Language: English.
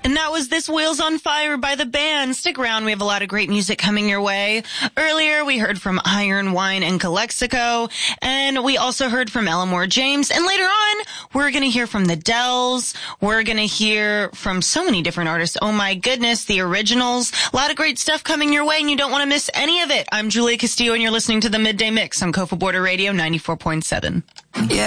And that was This Wheels on Fire by The Band. Stick around. We have a lot of great music coming your way. Earlier, we heard from Iron Wine and Calexico. And we also heard from Elmore James. And later on, we're going to hear from the Dells. We're going to hear from so many different artists. Oh my goodness, the Originals. A lot of great stuff coming your way, and you don't want to miss any of it. I'm Julia Castillo, and you're listening to the Midday Mix on Kofa Border Radio 94.7. Yeah.